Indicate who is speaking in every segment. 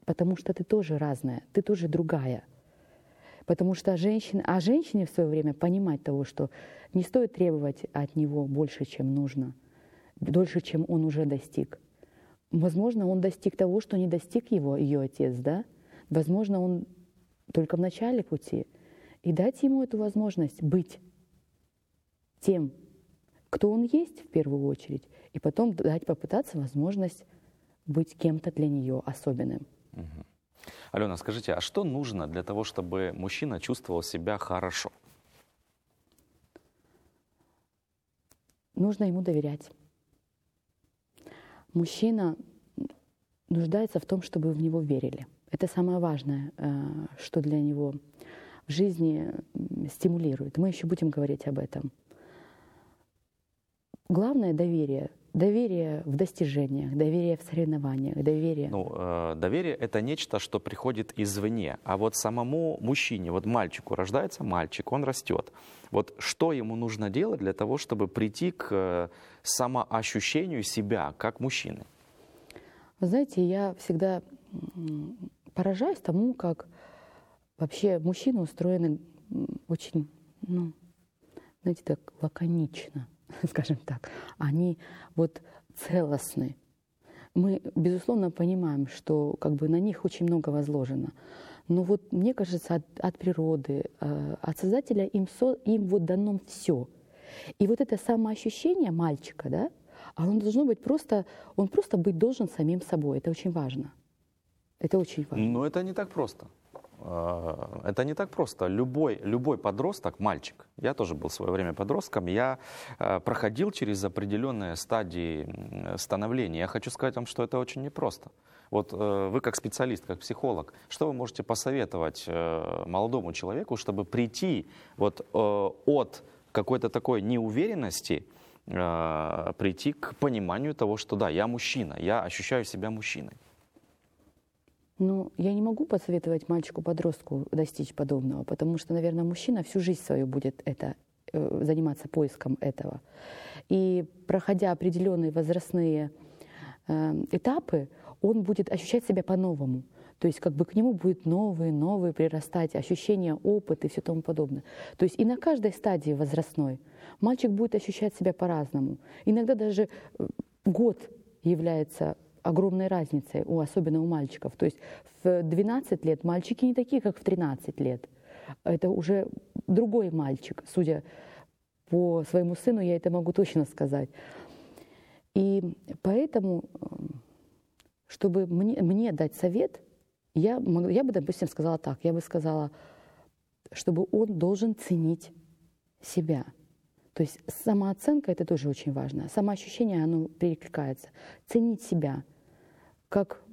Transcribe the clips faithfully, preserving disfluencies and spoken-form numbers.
Speaker 1: потому что ты тоже разная, ты тоже другая. Потому что женщина, а женщине в свое время понимать того, что не стоит требовать от него больше, чем нужно, дольше, чем он уже достиг. Возможно, он достиг того, что не достиг его, ее отец, да? Возможно, он только в начале пути. И дать ему эту возможность быть тем, кто он есть в первую очередь, и потом дать попытаться возможность быть кем-то для нее особенным.
Speaker 2: Угу. Алена, скажите, а что нужно для того, чтобы мужчина чувствовал себя хорошо?
Speaker 1: Нужно ему доверять. Мужчина нуждается в том, чтобы в него верили. Это самое важное, что для него в жизни стимулирует. Мы еще будем говорить об этом. Главное — доверие. Доверие в достижениях, доверие в соревнованиях, доверие.
Speaker 2: Ну, э, доверие — это нечто, что приходит извне. А вот самому мужчине, вот мальчику, рождается мальчик, он растет. Вот что ему нужно делать для того, чтобы прийти к самоощущению себя как мужчины?
Speaker 1: Вы знаете, я всегда поражаюсь тому, как вообще мужчины устроены очень, ну, знаете, так лаконично, скажем так. Они вот целостны. Мы, безусловно, понимаем, что как бы на них очень много возложено. Но вот мне кажется, от, от природы, от Создателя им, со, им вот дано все. И вот это самоощущение мальчика, да, а он должно быть просто, он просто быть должен самим собой. Это очень важно. Это очень важно.
Speaker 2: Но это не так просто. Это не так просто. Любой, любой подросток, мальчик, я тоже был в свое время подростком, я проходил через определенные стадии становления. Я хочу сказать вам, что это очень непросто. Вот вы как специалист, как психолог, что вы можете посоветовать молодому человеку, чтобы прийти вот от какой-то такой неуверенности, прийти к пониманию того, что да, я мужчина, я ощущаю себя мужчиной?
Speaker 1: Ну, я не могу посоветовать мальчику-подростку достичь подобного, потому что, наверное, мужчина всю жизнь свою будет это, э, заниматься поиском этого. И проходя определенные возрастные э, этапы, он будет ощущать себя по-новому. То есть как бы к нему будет новые, новые прирастать ощущения, опыт и все тому подобное. То есть и на каждой стадии возрастной мальчик будет ощущать себя по-разному. Иногда даже год является огромной разницей, у, особенно у мальчиков. То есть в двенадцать лет мальчики не такие, как в тринадцать лет. Это уже другой мальчик, судя по своему сыну, я это могу точно сказать. И поэтому, чтобы мне, мне дать совет, я, я бы, допустим, сказала так, я бы сказала, чтобы он должен ценить себя. То есть самооценка — это тоже очень важно. Самоощущение, оно перекликается. Ценить себя как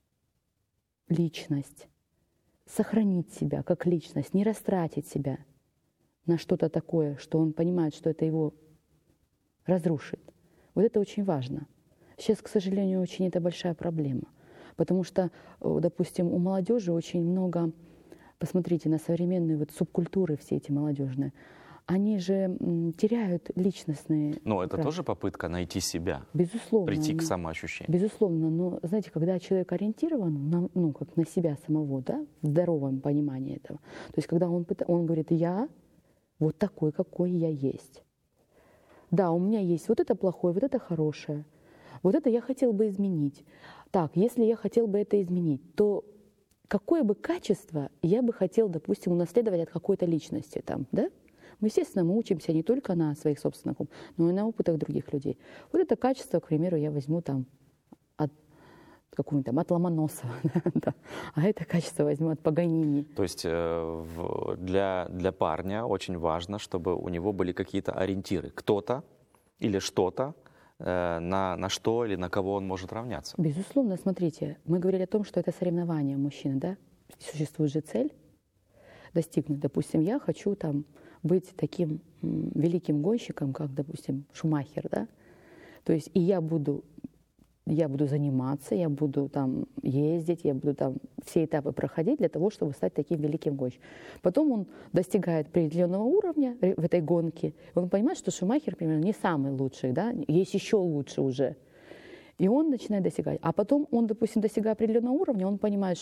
Speaker 1: личность, сохранить себя как личность, не растратить себя на что-то такое, что он понимает, что это его разрушит. Вот это очень важно. Сейчас, к сожалению, очень это большая проблема. Потому что, допустим, у молодежи очень много, посмотрите на современные вот субкультуры все эти молодежные, они же м, теряют личностные...
Speaker 2: Но это
Speaker 1: прав.
Speaker 2: тоже попытка найти себя,
Speaker 1: Безусловно,
Speaker 2: прийти к
Speaker 1: но,
Speaker 2: самоощущению.
Speaker 1: Безусловно, но, знаете, когда человек ориентирован на, ну, как на себя самого, да, в здоровом понимании этого, то есть когда он, он говорит, я вот такой, какой я есть. Да, у меня есть вот это плохое, вот это хорошее, вот это я хотел бы изменить. Так, если я хотел бы это изменить, то какое бы качество я бы хотел, допустим, унаследовать от какой-то личности там, да? Мы, естественно, мы учимся не только на своих собственных опытах, но и на опытах других людей. Вот это качество, к примеру, я возьму там от какого-нибудь там, от Ломоносова, да, а это качество возьму от Паганини.
Speaker 2: То есть э, для, для парня очень важно, чтобы у него были какие-то ориентиры. Кто-то или что-то, э, на, на что или на кого он может равняться.
Speaker 1: Безусловно, смотрите, мы говорили о том, что это соревнование мужчины, да? Существует же цель достигнуть. Допустим, я хочу там быть таким м, великим гонщиком, как, допустим, Шумахер, да? То есть и я буду, я буду заниматься, я буду там ездить, я буду там все этапы проходить для того, чтобы стать таким великим гонщиком. Потом он достигает определенного уровня в этой гонке, он понимает, что Шумахер, примерно, не самый лучший, да? Есть еще лучше уже. И он начинает достигать. А потом он, допустим, достигая определенного уровня, он понимает,